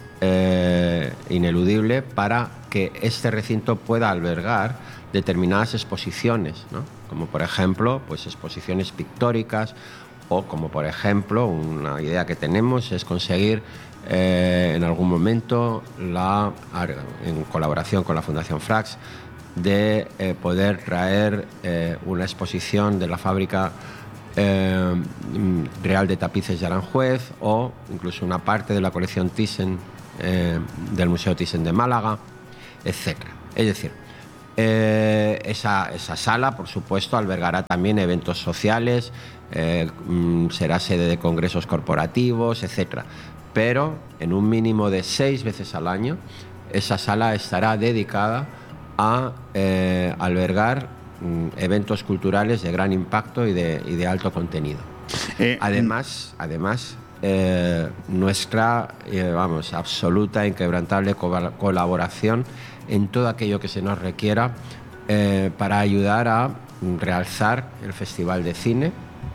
eh, ineludible para que este recinto pueda albergar determinadas exposiciones, ¿no? Como por ejemplo, pues exposiciones pictóricas, o como por ejemplo, una idea que tenemos es conseguir eh, en algún momento, la, en colaboración con la Fundación Frax, de eh, poder traer eh, una exposición de la fábrica eh, real de tapices de Aranjuez, o incluso una parte de la colección Thyssen eh, del Museo Thyssen de Málaga, etcétera. Es decir, eh, esa, esa sala, por supuesto, albergará también eventos sociales, eh, será sede de congresos corporativos, etcétera. Pero en un mínimo de seis veces al año, esa sala estará dedicada a eh, albergar mm, eventos culturales de gran impacto y de, y de alto contenido. Eh, además, además eh, nuestra eh, vamos, absoluta, inquebrantable co- colaboración en todo aquello que se nos requiera eh, para ayudar a realzar el Festival de Cine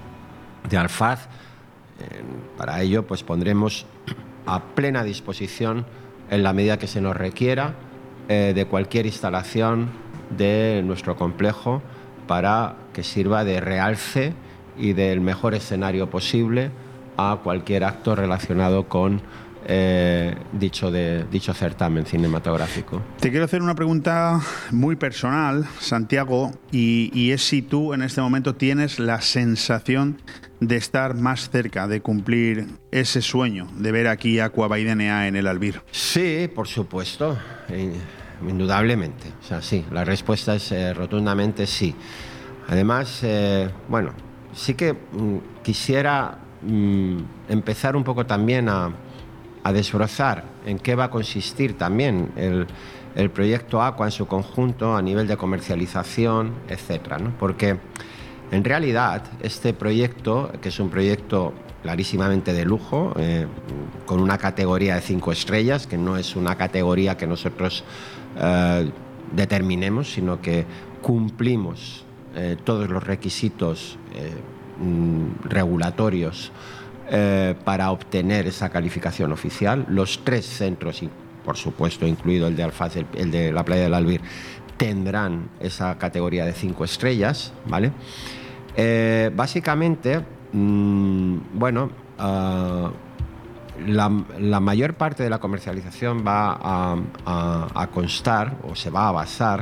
de Alfaz. Eh, para ello, pues pondremos a plena disposición, en la medida que se nos requiera, eh, de cualquier instalación de nuestro complejo para que sirva de realce y del mejor escenario posible a cualquier acto relacionado con eh, dicho, de, dicho certamen cinematográfico. Te quiero hacer una pregunta muy personal, Santiago, y, y es si tú en este momento tienes la sensación de estar más cerca de cumplir ese sueño de ver aquí a Cueva y D N A en el Albir. Sí, por supuesto, indudablemente. O sea, sí, la respuesta es eh, rotundamente sí. Además, eh, bueno, sí que mm, quisiera mm, empezar un poco también a, a desbrozar en qué va a consistir también el, el proyecto Aqua en su conjunto a nivel de comercialización, etcétera, ¿no? Porque en realidad este proyecto, que es un proyecto clarísimamente de lujo, eh, con una categoría de cinco estrellas, que no es una categoría que nosotros eh, determinemos, sino que cumplimos eh, todos los requisitos eh, mm, regulatorios eh, para obtener esa calificación oficial. Los tres centros, y por supuesto incluido el de Alfaz, el, el de la Playa del Albir, tendrán esa categoría de cinco estrellas, ¿vale? Eh, básicamente, mmm, bueno, uh, la, la mayor parte de la comercialización va a, a, a constar o se va a basar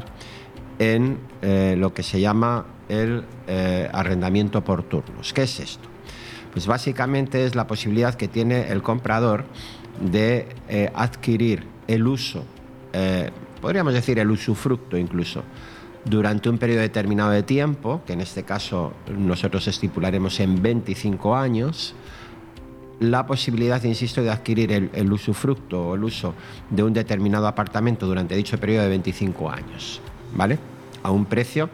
en eh, lo que se llama el eh, arrendamiento por turnos. ¿Qué es esto? Pues básicamente es la posibilidad que tiene el comprador de eh, adquirir el uso, eh, podríamos decir el usufructo incluso, durante un periodo determinado de tiempo, que en este caso nosotros estipularemos en veinticinco años, la posibilidad, insisto, de adquirir el, el usufructo o el uso de un determinado apartamento durante dicho periodo de veinticinco años, ¿vale? A un precio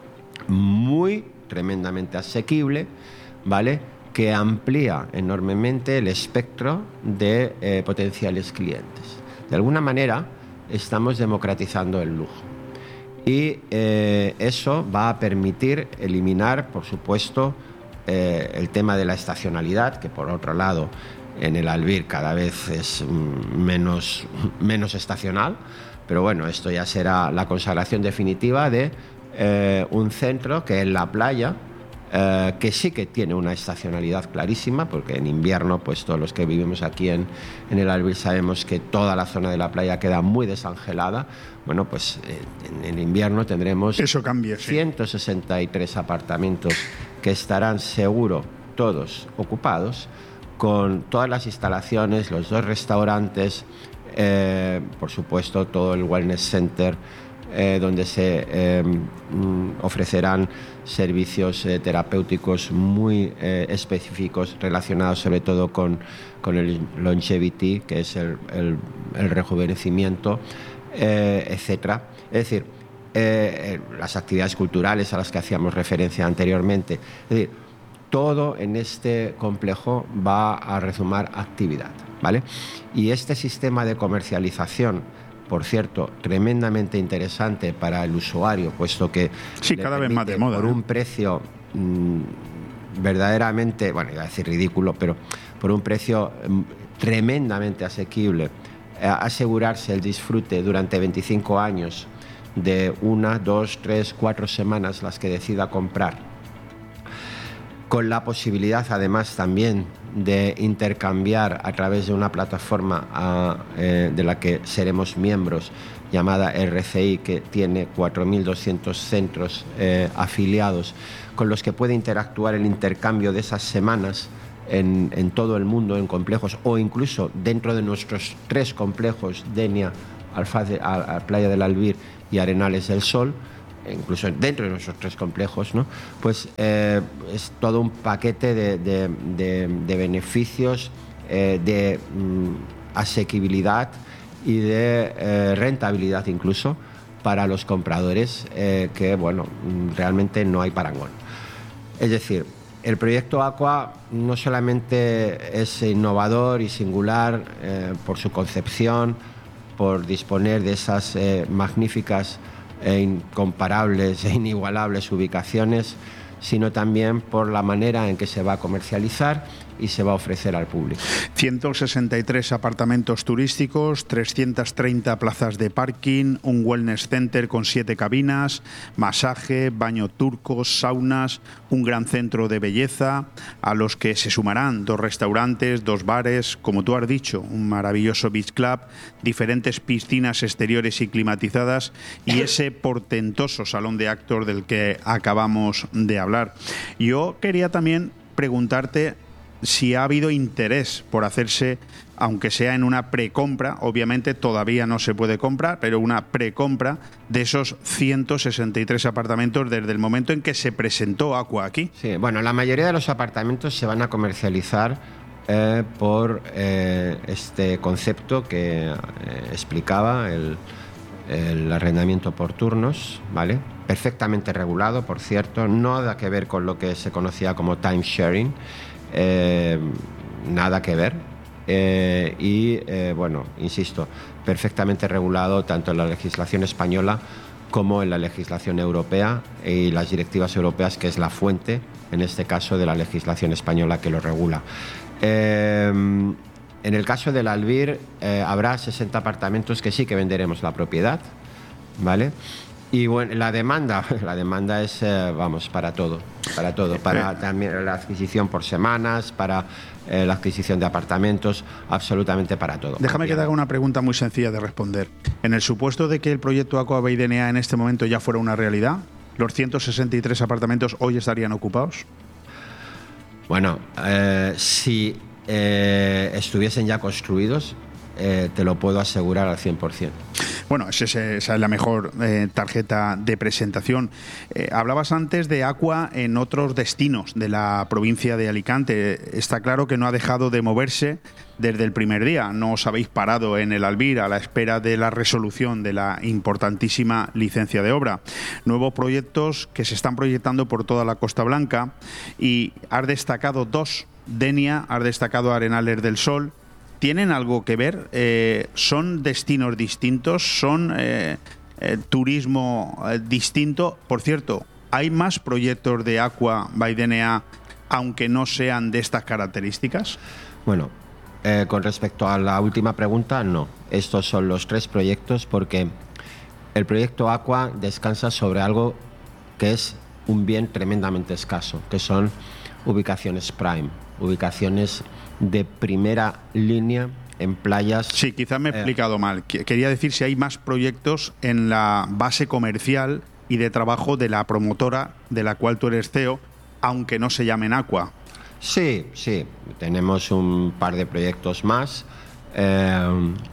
muy tremendamente asequible, ¿vale? Que amplía enormemente el espectro de eh, potenciales clientes. De alguna manera, estamos democratizando el lujo. Y eh, eso va a permitir eliminar, por supuesto, eh, el tema de la estacionalidad, que por otro lado en el Albir cada vez es menos, menos estacional, pero bueno, esto ya será la consagración definitiva de eh, un centro que en la playa, eh, que sí que tiene una estacionalidad clarísima, porque en invierno, pues todos los que vivimos aquí en, en el Albir sabemos que toda la zona de la playa queda muy desangelada. Bueno, pues en, en invierno tendremos Eso cambia, sí. ciento sesenta y tres apartamentos que estarán seguro todos ocupados, con todas las instalaciones, los dos restaurantes, eh, por supuesto todo el wellness center, eh, donde se eh, ofrecerán servicios eh, terapéuticos muy eh, específicos relacionados sobre todo con, con el longevity, que es el, el, el rejuvenecimiento, eh, etcétera. Es decir, eh, las actividades culturales a las que hacíamos referencia anteriormente. Es decir, todo en este complejo va a resumar actividad, ¿vale? Y este sistema de comercialización, por cierto, tremendamente interesante para el usuario, puesto que sí, cada vez más de moda, por ¿no? un precio mmm, verdaderamente, bueno, iba a decir ridículo, pero por un precio mmm, tremendamente asequible, eh, asegurarse el disfrute durante veinticinco años de una, dos, tres, cuatro semanas las que decida comprar, con la posibilidad además también de intercambiar a través de una plataforma a, eh, de la que seremos miembros, llamada R C I, que tiene cuatro mil doscientos centros eh, afiliados, con los que puede interactuar el intercambio de esas semanas en, en todo el mundo, en complejos, o incluso dentro de nuestros tres complejos, Denia, Alfaz, a, a Playa del Albir y Arenales del Sol. incluso dentro de nuestros tres complejos, ¿no? Pues eh, es todo un paquete de, de, de, de beneficios, eh, de mm, asequibilidad y de eh, rentabilidad incluso para los compradores, eh, que bueno, realmente no hay parangón. Es decir, el proyecto Aqua no solamente es innovador y singular eh, por su concepción, por disponer de esas eh, magníficas e incomparables e inigualables ubicaciones, sino también por la manera en que se va a comercializar y se va a ofrecer al público. ciento sesenta y tres apartamentos turísticos, trescientas treinta plazas de parking, un wellness center con siete cabinas, masaje, baño turco, saunas, un gran centro de belleza, a los que se sumarán dos restaurantes, dos bares, como tú has dicho, un maravilloso beach club, diferentes piscinas exteriores y climatizadas y ese portentoso salón de actos del que acabamos de hablar. Yo quería también preguntarte si ha habido interés por hacerse, aunque sea en una precompra, obviamente todavía no se puede comprar, pero una precompra de esos ciento sesenta y tres apartamentos desde el momento en que se presentó Aqua aquí. Sí, bueno, la mayoría de los apartamentos se van a comercializar eh, por eh, este concepto que eh, explicaba, el, el arrendamiento por turnos, ¿vale? Perfectamente regulado, por cierto, nada que ver con lo que se conocía como time sharing. Eh, nada que ver eh, y eh, bueno, insisto, perfectamente regulado tanto en la legislación española como en la legislación europea y las directivas europeas, que es la fuente en este caso de la legislación española que lo regula. Eh, en el caso del Albir eh, habrá sesenta apartamentos que sí que venderemos la propiedad, ¿vale? Y bueno, la demanda, la demanda es, eh, vamos, para todo, para todo, para también la adquisición por semanas, para eh, la adquisición de apartamentos, absolutamente para todo. Déjame que te haga una pregunta muy sencilla de responder. En el supuesto de que el proyecto Aqua By D N A en este momento ya fuera una realidad, ¿los ciento sesenta y tres apartamentos hoy estarían ocupados? Bueno, eh, si eh, estuviesen ya construidos, eh, te lo puedo asegurar al cien por ciento. Bueno, esa es la mejor eh, tarjeta de presentación. Eh, hablabas antes de Aqua en otros destinos de la provincia de Alicante. Está claro que no ha dejado de moverse desde el primer día. No os habéis parado en el Albir a la espera de la resolución de la importantísima licencia de obra. Nuevos proyectos que se están proyectando por toda la Costa Blanca y has destacado dos. Denia, has destacado Arenales del Sol. ¿Tienen algo que ver? Eh, ¿Son destinos distintos? ¿Son eh, eh, turismo eh, distinto? Por cierto, ¿hay más proyectos de Aqua By D N A aunque no sean de estas características? Bueno, eh, con respecto a la última pregunta, no. Estos son los tres proyectos porque el proyecto Aqua descansa sobre algo que es un bien tremendamente escaso, que son ubicaciones prime, ubicaciones de primera línea en playas. Sí, quizás me he explicado eh, mal. Quería decir si hay más proyectos en la base comercial y de trabajo de la promotora de la cual tú eres C E O, aunque no se llamen Aqua. Sí, sí. Tenemos un par de proyectos más. Eh,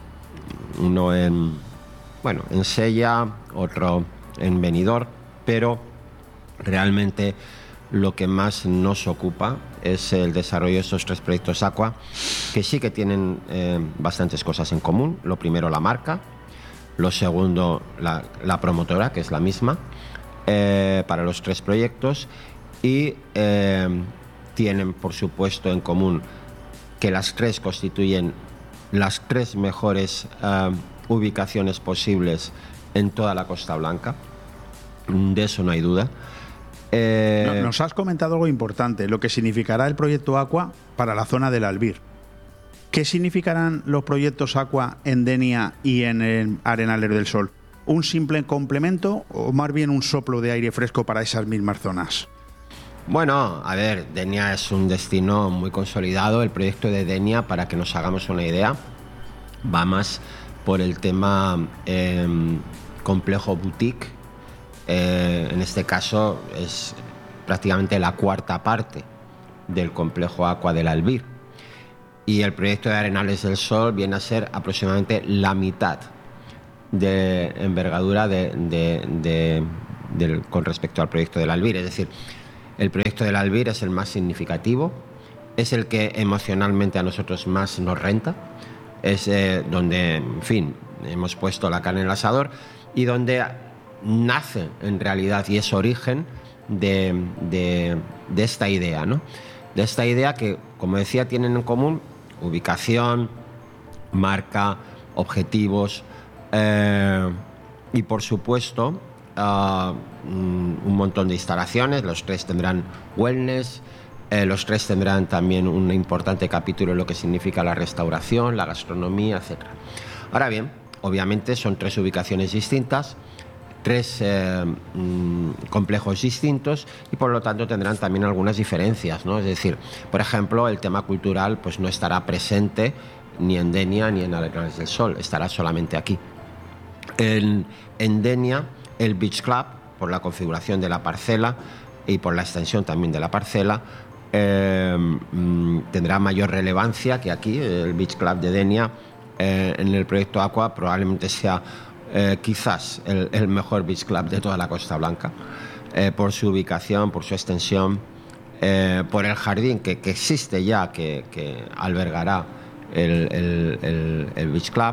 uno en, bueno, en Sella, otro en Benidorm, pero realmente lo que más nos ocupa es el desarrollo de estos tres proyectos Aqua, que sí que tienen eh, bastantes cosas en común. Lo primero, la marca. Lo segundo, la, la promotora, que es la misma, eh, para los tres proyectos. Y eh, tienen, por supuesto, en común que las tres constituyen las tres mejores eh, ubicaciones posibles en toda la Costa Blanca. De eso no hay duda. Eh... Nos has comentado algo importante, lo que significará el proyecto Aqua para la zona del Albir. ¿Qué significarán los proyectos Aqua en Denia y en el Arenales del Sol? ¿Un simple complemento o más bien un soplo de aire fresco para esas mismas zonas? Bueno, a ver, Denia es un destino muy consolidado. El proyecto de Denia, para que nos hagamos una idea, va más por el tema eh, complejo boutique. Eh, en este caso es prácticamente la cuarta parte del complejo Aqua del Albir. Y el proyecto de Arenales del Sol viene a ser aproximadamente la mitad de envergadura de, de, de, del, con respecto al proyecto del Albir. Es decir, el proyecto del Albir es el más significativo, es el que emocionalmente a nosotros más nos renta, es eh, donde, en fin, hemos puesto la carne en el asador y donde nace en realidad y es origen de, de, de esta idea, ¿no? De esta idea que, como decía, tienen en común ubicación, marca, objetivos eh, y, por supuesto, uh, un montón de instalaciones. Los tres tendrán wellness, eh, los tres tendrán también un importante capítulo en lo que significa la restauración, la gastronomía, etcétera. Ahora bien, obviamente son tres ubicaciones distintas, tres eh, mmm, complejos distintos y por lo tanto tendrán también algunas diferencias, ¿no? Es decir, por ejemplo, el tema cultural pues no estará presente ni en Denia ni en Arenales del Sol, estará solamente aquí. En, en Denia, el Beach Club, por la configuración de la parcela y por la extensión también de la parcela, eh, mmm, tendrá mayor relevancia que aquí. El Beach Club de Denia eh, en el proyecto Aqua probablemente sea Eh, quizás el, el mejor beach club de toda la Costa Blanca, eh, por su ubicación, por su extensión, eh, por el jardín que, que existe ya, que, que albergará el, el, el, el beach club.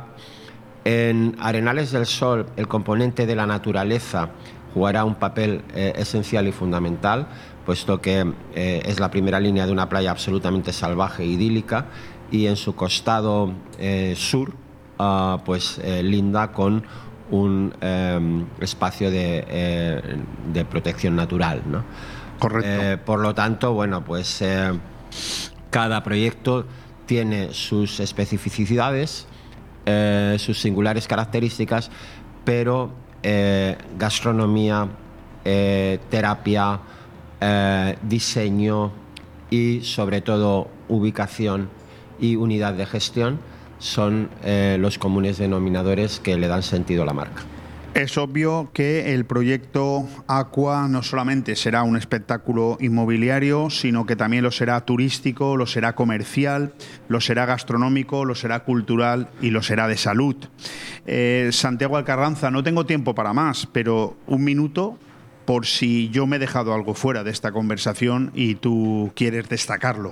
En Arenales del Sol, el componente de la naturaleza jugará un papel eh, esencial y fundamental, puesto que eh, es la primera línea de una playa absolutamente salvaje e idílica, y en su costado eh, sur uh, pues eh, linda con un eh, espacio de, eh, de protección natural, ¿no? Correcto. Eh, por lo tanto, bueno, pues eh, cada proyecto tiene sus especificidades, eh, sus singulares características, pero eh, gastronomía, eh, terapia, eh, diseño y sobre todo ubicación y unidad de gestión son eh, los comunes denominadores que le dan sentido a la marca. Es obvio que el proyecto Aqua no solamente será un espectáculo inmobiliario, sino que también lo será turístico, lo será comercial, lo será gastronómico, lo será cultural y lo será de salud. Eh, Santiago Alcarranza, no tengo tiempo para más, pero un minuto por si yo me he dejado algo fuera de esta conversación y tú quieres destacarlo.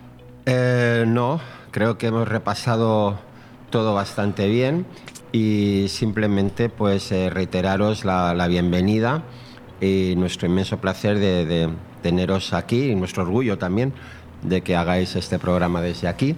Eh, no, creo que hemos repasado todo bastante bien y simplemente pues eh, reiteraros la, la bienvenida y nuestro inmenso placer de, de teneros aquí y nuestro orgullo también de que hagáis este programa desde aquí,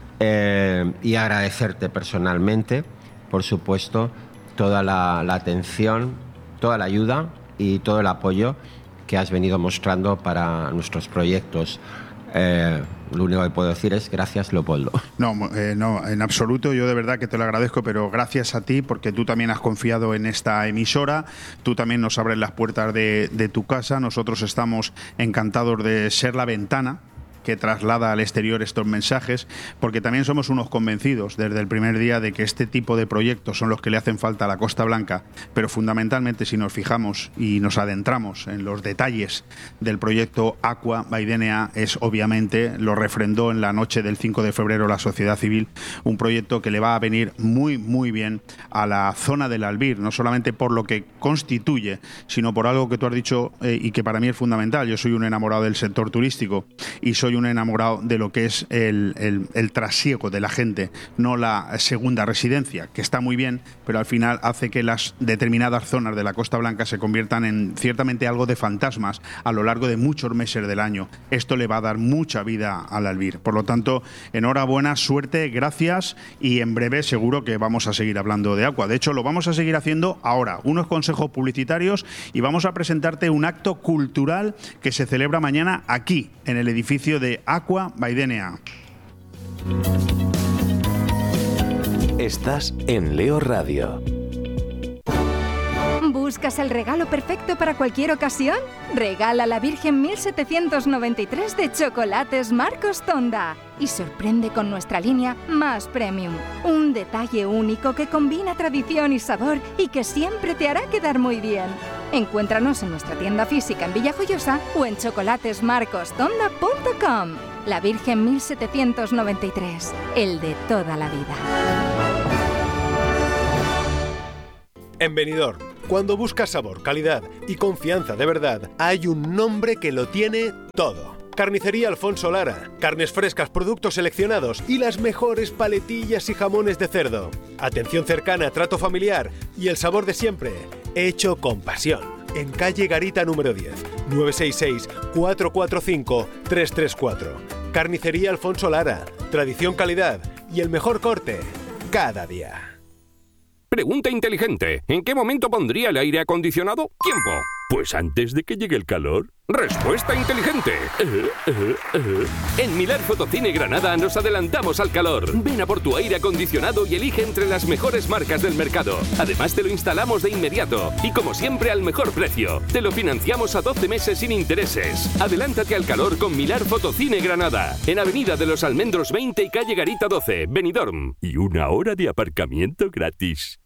eh, y agradecerte personalmente, por supuesto, toda la, la atención, toda la ayuda y todo el apoyo que has venido mostrando para nuestros proyectos. Eh, lo único que puedo decir es gracias, Leopoldo. No, eh, no, en absoluto, yo de verdad que te lo agradezco, pero gracias a ti, porque tú también has confiado en esta emisora, tú también nos abres las puertas de, de tu casa, nosotros estamos encantados de ser la ventana que traslada al exterior estos mensajes, porque también somos unos convencidos desde el primer día de que este tipo de proyectos son los que le hacen falta a la Costa Blanca, pero fundamentalmente si nos fijamos y nos adentramos en los detalles del proyecto Aqua by Denia, es obviamente, lo refrendó en la noche del cinco de febrero la sociedad civil, un proyecto que le va a venir muy muy bien a la zona del Albir, no solamente por lo que constituye, sino por algo que tú has dicho eh, y que para mí es fundamental. Yo soy un enamorado del sector turístico y soy un enamorado de lo que es el, el, el trasiego de la gente, no la segunda residencia, que está muy bien, pero al final hace que las determinadas zonas de la Costa Blanca se conviertan en ciertamente algo de fantasmas a lo largo de muchos meses del año. Esto le va a dar mucha vida al Albir. Por lo tanto, enhorabuena, suerte, gracias, y en breve seguro que vamos a seguir hablando de Aqua. De hecho, lo vamos a seguir haciendo ahora, unos consejos publicitarios, y vamos a presentarte un acto cultural que se celebra mañana aquí, en el edificio de Aqua by Denia. Estás en Leo Radio. ¿Buscas el regalo perfecto para cualquier ocasión? Regala la Virgen mil setecientos noventa y tres de Chocolates Marcos Tonda y sorprende con nuestra línea Más Premium. Un detalle único que combina tradición y sabor y que siempre te hará quedar muy bien. Encuéntranos en nuestra tienda física en Villajoyosa o en chocolates marcos tonda punto com. La Virgen mil setecientos noventa y tres, el de toda la vida. En Benidorm, Cuando buscas sabor, calidad y confianza de verdad, hay un nombre que lo tiene todo. Carnicería Alfonso Lara. Carnes frescas, productos seleccionados y las mejores paletillas y jamones de cerdo. Atención cercana, trato familiar y el sabor de siempre, hecho con pasión. En calle Garita número diez, nueve seis seis, cuatro cuatro cinco, tres tres cuatro. Carnicería Alfonso Lara. Tradición, calidad y el mejor corte cada día. Pregunta inteligente. ¿En qué momento pondría el aire acondicionado? Tiempo. Pues antes de que llegue el calor. Respuesta inteligente. Uh, uh, uh. En Milar Fotocine Granada nos adelantamos al calor. Ven a por tu aire acondicionado y elige entre las mejores marcas del mercado. Además te lo instalamos de inmediato y como siempre al mejor precio. Te lo financiamos a doce meses sin intereses. Adelántate al calor con Milar Fotocine Granada. En Avenida de los Almendros veinte y calle Garita doce, Benidorm. Y una hora de aparcamiento gratis.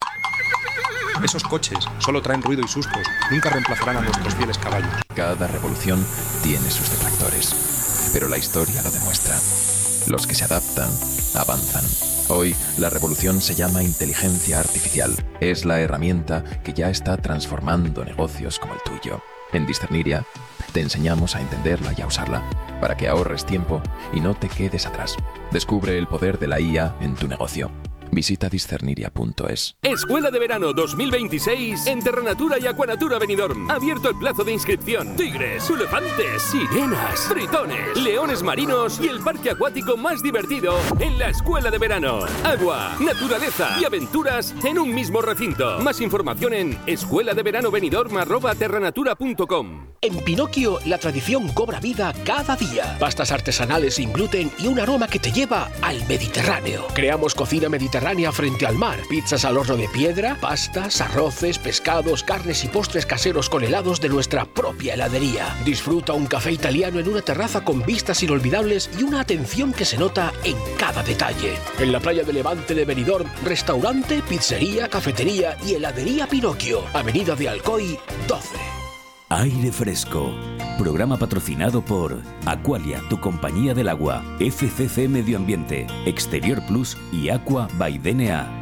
Esos coches solo traen ruido y sustos, nunca reemplazarán a nuestros fieles caballos. Cada revolución tiene sus detractores, pero la historia lo demuestra. Los que se adaptan, avanzan. Hoy, la revolución se llama inteligencia artificial. Es la herramienta que ya está transformando negocios como el tuyo. En Discerniria, te enseñamos a entenderla y a usarla, para que ahorres tiempo y no te quedes atrás. Descubre el poder de la I A en tu negocio. Visita discerniria punto es. Escuela de Verano dos mil veintiséis en Terranatura y Aquanatura Benidorm. Abierto el plazo de inscripción. Tigres, elefantes, sirenas, tritones, leones marinos y el parque acuático más divertido en la Escuela de Verano. Agua, naturaleza y aventuras en un mismo recinto. Más información en escuela de verano benidorm arroba terranatura punto com. En Pinocchio, la tradición cobra vida cada día. Pastas artesanales sin gluten y un aroma que te lleva al Mediterráneo. Creamos cocina mediterránea frente al mar. Pizzas al horno de piedra, pastas, arroces, pescados, carnes y postres caseros con helados de nuestra propia heladería. Disfruta un café italiano en una terraza con vistas inolvidables y una atención que se nota en cada detalle. En la playa de Levante de Benidorm, restaurante, pizzería, cafetería y heladería Pinocchio. Avenida de Alcoy, doce. Aire Fresco. Programa patrocinado por Aqualia, tu compañía del agua, F C C Medio Ambiente, Exterior Plus y Aqua by D N A.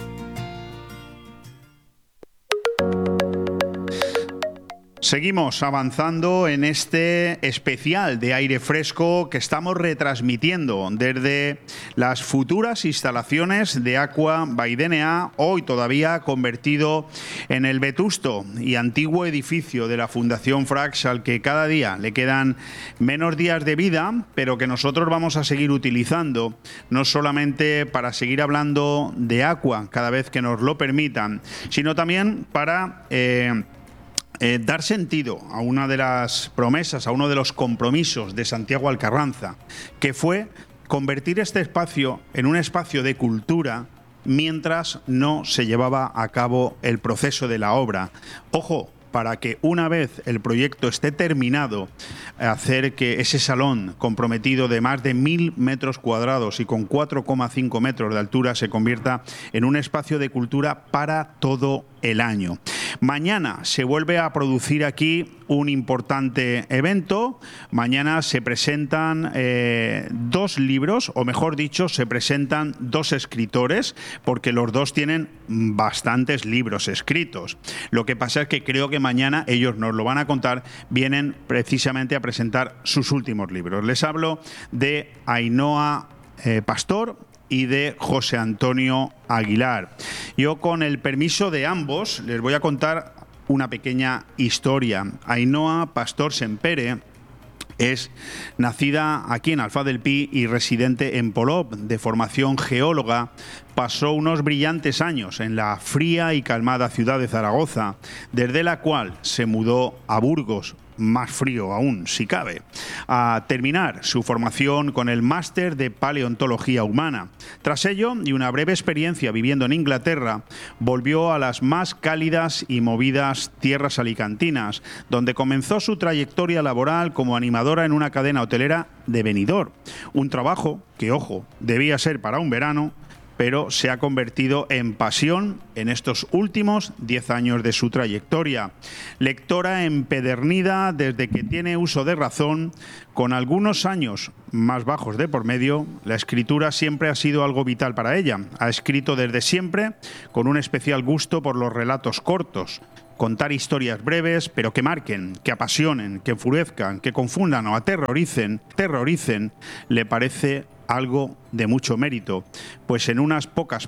Seguimos avanzando en este especial de aire fresco que estamos retransmitiendo desde las futuras instalaciones de Aqua by D N A, hoy todavía convertido en el vetusto y antiguo edificio de la Fundación Frax, al que cada día le quedan menos días de vida, pero que nosotros vamos a seguir utilizando, no solamente para seguir hablando de Aqua cada vez que nos lo permitan, sino también para Eh, Eh, dar sentido a una de las promesas, a uno de los compromisos de Santiago Alcarranza, que fue convertir este espacio en un espacio de cultura mientras no se llevaba a cabo el proceso de la obra. Ojo, para que una vez el proyecto esté terminado, hacer que ese salón comprometido de más de mil metros cuadrados y con cuatro coma cinco metros de altura se convierta en un espacio de cultura para todo el año. Mañana se vuelve a producir aquí un importante evento. Mañana se presentan eh, dos libros, o mejor dicho, se presentan dos escritores, porque los dos tienen bastantes libros escritos. Lo que pasa es que creo que mañana ellos nos lo van a contar, vienen precisamente a presentar sus últimos libros. Les hablo de Ainhoa eh, Pastor y de José Antonio Aguilar. Yo, con el permiso de ambos, les voy a contar una pequeña historia. Ainhoa Pastor Sempere es nacida aquí en Alfaz del Pi y residente en Polop. De formación geóloga, pasó unos brillantes años en la fría y calmada ciudad de Zaragoza, desde la cual se mudó a Burgos, más frío aún, si cabe, a terminar su formación con el máster de paleontología humana. Tras ello, y una breve experiencia viviendo en Inglaterra, volvió a las más cálidas y movidas tierras alicantinas, donde comenzó su trayectoria laboral como animadora en una cadena hotelera de Benidorm. Un trabajo que, ojo, debía ser para un verano, pero se ha convertido en pasión en estos últimos diez años de su trayectoria. Lectora empedernida desde que tiene uso de razón, con algunos años más bajos de por medio, la escritura siempre ha sido algo vital para ella. Ha escrito desde siempre con un especial gusto por los relatos cortos. Contar historias breves, pero que marquen, que apasionen, que enfurezcan, que confundan o aterroricen, terroricen, le parece algo de mucho mérito, pues en unas pocas